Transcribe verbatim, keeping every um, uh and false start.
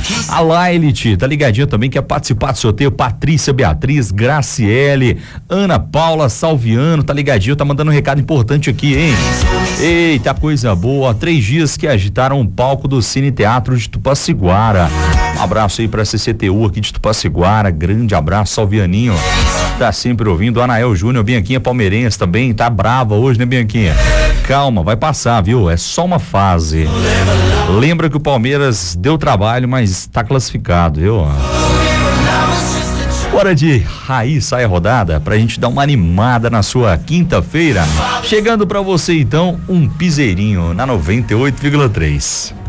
A Lailit, tá ligadinha também, quer participar do sorteio. Patrícia Beatriz, Graciele, Ana Paula Salviano, tá ligadinho, tá mandando um recado importante aqui, hein? Eita, coisa boa, três dias que agitaram o palco do Cine Teatro de Tupaciguara. Um abraço aí pra C C T U aqui de Tupaciguara, grande abraço, Salvianinho. Tá sempre ouvindo. Anael Júnior, Bianquinha palmeirense também, tá brava hoje, né, Bianquinha? Calma, vai passar, viu? É só uma fase. Lembra que o Palmeiras deu trabalho, mas tá classificado, viu? Hora de Raiz Sai a Rodada, pra gente dar uma animada na sua quinta-feira. Chegando pra você então, um piseirinho na noventa e oito vírgula três.